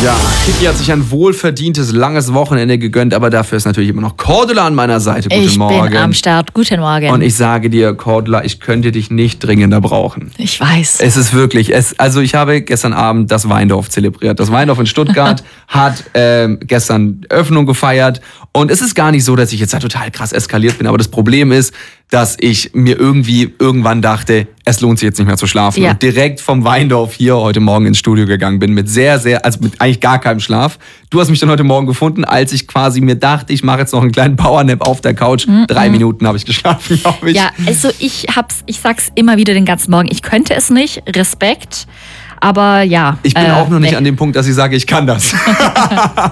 Ja, Kiki hat sich ein wohlverdientes, langes Wochenende gegönnt, aber dafür ist natürlich immer noch Cordula an meiner Seite. Guten Morgen. Ich bin am Start. Guten Morgen. Und ich sage dir, Cordula, ich könnte dich nicht dringender brauchen. Ich weiß. Es ist wirklich, also ich habe gestern Abend das Weindorf zelebriert. Das Weindorf in Stuttgart hat gestern Öffnung gefeiert. Und es ist gar nicht so, dass ich jetzt da total krass eskaliert bin. Aber das Problem ist, dass ich mir irgendwann dachte, es lohnt sich jetzt nicht mehr zu schlafen. Ja. Und direkt vom Weindorf hier heute Morgen ins Studio gegangen bin mit mit eigentlich gar keinem Schlaf. Du hast mich dann heute Morgen gefunden, als ich quasi mir dachte, ich mache jetzt noch einen kleinen Powernap auf der Couch. 3 Minuten habe ich geschlafen, glaube ich. Ja, also ich sag's immer wieder den ganzen Morgen. Ich könnte es nicht. Respekt. Aber ja. Ich bin auch noch nicht an dem Punkt, dass ich sage, ich kann das.